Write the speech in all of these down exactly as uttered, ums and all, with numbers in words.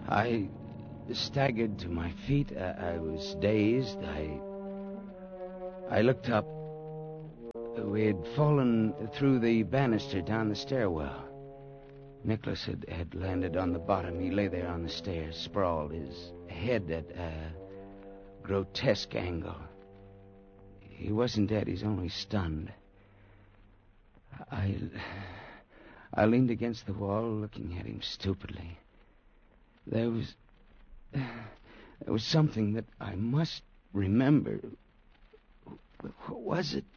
I staggered to my feet. I, I was dazed. I... I looked up. We had fallen through the banister down the stairwell. Nicholas had, had landed on the bottom. He lay there on the stairs, sprawled, his head at a grotesque angle. He wasn't dead. He's only stunned. I... I leaned against the wall, looking at him stupidly. There was... There was something that I must remember. What was it?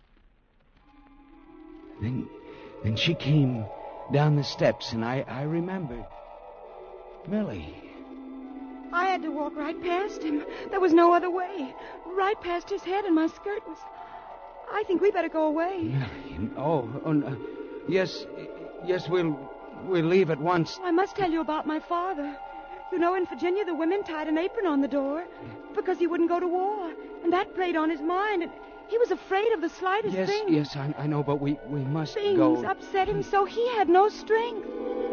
Then, then she came down the steps, and I, I remembered. Millie. I had to walk right past him. There was no other way. Right past his head, and my skirt was... I think we better go away. Millie. Oh, oh no. Yes, yes, we'll, we'll leave at once. I must tell you about my father. You know, in Virginia, the women tied an apron on the door because he wouldn't go to war. And that played on his mind, and he was afraid of the slightest yes, thing. Yes, yes, I, I know, but we, we must Things go. Things upset him so he had no strength.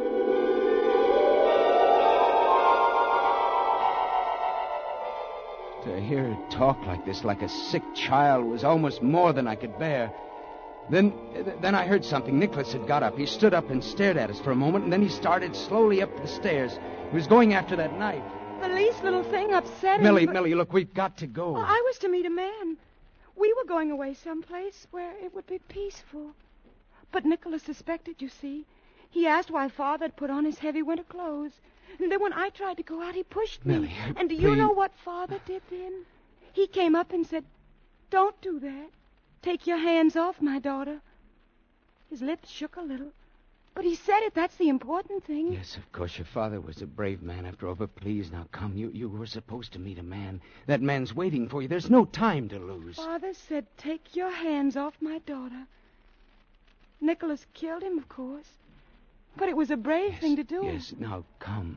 To hear her talk like this, like a sick child, was almost more than I could bear. Then then I heard something. Nicholas had got up. He stood up and stared at us for a moment, and then he started slowly up the stairs. He was going after that knife. The least little thing upset him. Millie, but... Millie, look, we've got to go. Oh, I was to meet a man. We were going away someplace where it would be peaceful. But Nicholas suspected, you see. He asked why Father had put on his heavy winter clothes. And then when I tried to go out, he pushed me. Millie, and do please. you know what Father did then? He came up and said, "Don't do that. Take your hands off my daughter." His lips shook a little. But he said it. That's the important thing. Yes, of course. Your father was a brave man after all. But please, now come. You, you were supposed to meet a man. That man's waiting for you. There's no time to lose. Father said, "Take your hands off my daughter." Nicholas killed him, of course. But it was a brave yes, thing to do. Yes, now come.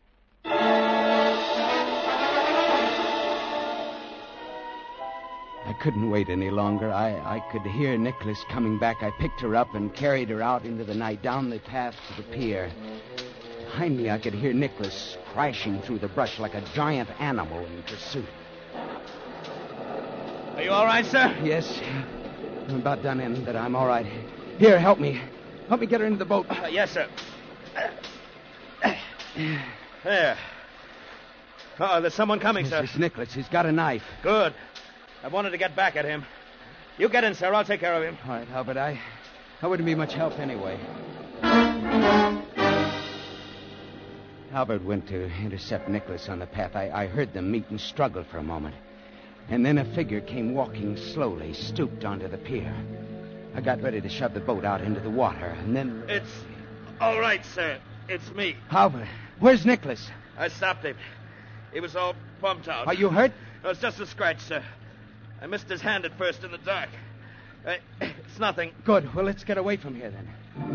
I couldn't wait any longer. I, I could hear Nicholas coming back. I picked her up and carried her out into the night, down the path to the pier. Behind me, I could hear Nicholas crashing through the brush like a giant animal in pursuit. Are you all right, sir? Yes. I'm about done in, but I'm all right. Here, help me. Help me get her into the boat. Uh, yes, sir. There. Oh, there's someone coming, Yes, sir. it's Nicholas. He's got a knife. Good. I wanted to get back at him. You get in, sir. I'll take care of him. All right, Albert. I, I wouldn't be much help anyway. Albert went to intercept Nicholas on the path. I, I heard them meet and struggle for a moment. And then a figure came walking slowly, stooped onto the pier. I got ready to shove the boat out into the water, and then... It's all right, sir. It's me. Albert, where's Nicholas? I stopped him. He was all bumped out. Are you hurt? It was just a scratch, sir. I missed his hand at first in the dark. Uh, it's nothing. Good. Well, let's get away from here, then.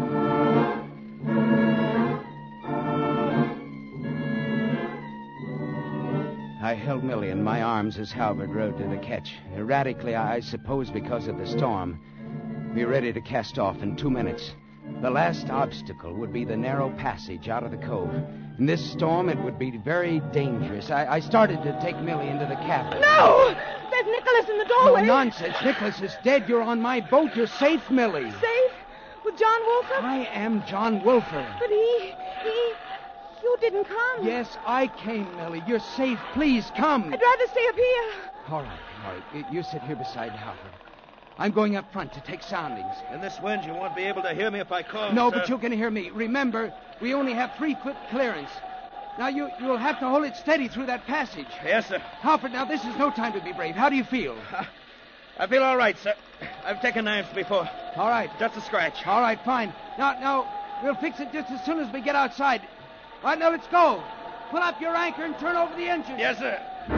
I held Millie in my arms as Halbert rowed to the ketch. Erratically, I suppose because of the storm. We were ready to cast off in two minutes. The last obstacle would be the narrow passage out of the cove. In this storm, it would be very dangerous. I, I started to take Millie into the cabin. No! There's Nicholas in the doorway. No nonsense. Nicholas is dead. You're on my boat. You're safe, Millie. Safe? With John Wolfer? I am John Wolfer. But he... he... You didn't come. Yes, I came, Millie. You're safe. Please, come. I'd rather stay up here. All right, all right. You sit here beside Halbert. I'm going up front to take soundings. In this wind, you won't be able to hear me if I call. No, sir. but you can hear me. Remember, we only have three-foot clearance. Now, you, you'll have to hold it steady through that passage. Yes, sir. Halbert, now, this is no time to be brave. How do you feel? Uh, I feel all right, sir. I've taken knives before. All right. Just a scratch. All right, fine. Now, now, we'll fix it just as soon as we get outside. All right, now, let's go. Pull up your anchor and turn over the engine. Yes, sir.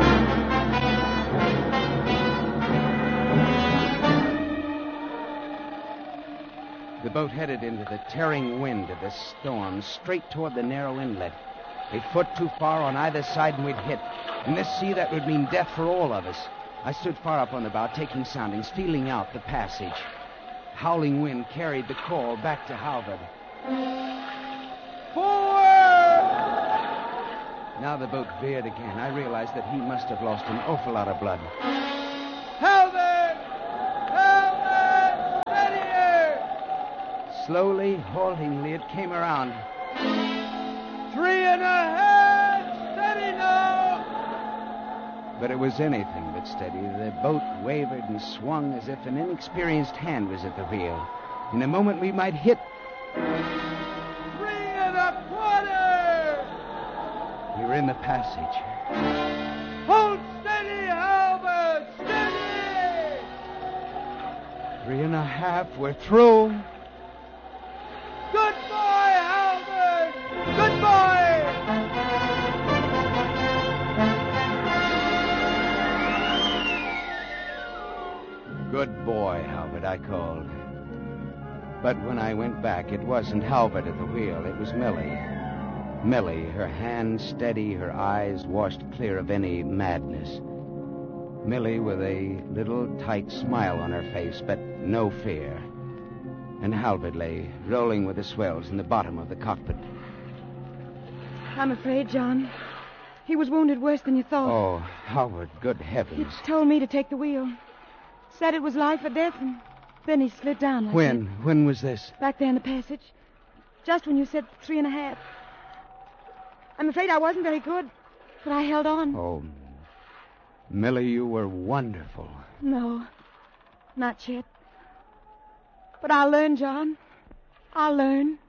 The boat headed into the tearing wind of the storm, straight toward the narrow inlet. A foot too far on either side and we'd hit. In this sea, that would mean death for all of us. I stood far up on the bow, taking soundings, feeling out the passage. Howling wind carried the call back to Halbert. Forward! Now Now the boat veered again. I realized that he must have lost an awful lot of blood. Halbert! Halbert! Steadier! Slowly, haltingly, it came around. Three and a half! Steady now! But it was anything but steady. The boat wavered and swung as if an inexperienced hand was at the wheel. In a moment, we might hit. Three and a quarter! We were in the passage. Hold steady, Halbert! Steady! Three and a half. We're through. Goodbye, Halbert! Goodbye! Good boy, Halbert, I called. But when I went back, it wasn't Halbert at the wheel. It was Millie. Millie, her hands steady, her eyes washed clear of any madness. Millie with a little tight smile on her face, but no fear. And Halbert lay rolling with the swells in the bottom of the cockpit. I'm afraid, John. He was wounded worse than you thought. Oh, Halbert, good He heavens. told me to take the wheel. Said it was life or death, and then he slid down like When? that. When was this? Back there in the passage. Just when you said three and a half. I'm afraid I wasn't very good, but I held on. Oh, Millie, you were wonderful. No, not yet. But I'll learn, John. I'll learn.